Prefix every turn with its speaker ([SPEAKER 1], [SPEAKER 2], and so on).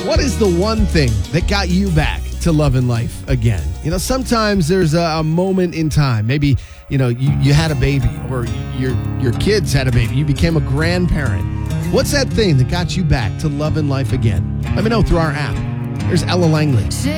[SPEAKER 1] What is the one thing that got you back to loving life again? You know, sometimes there's a moment in time. Maybe, you had a baby, or your kids had a baby. You became a grandparent. What's that thing that got you back to loving life again? Let me know through our app. There's Ella Langley.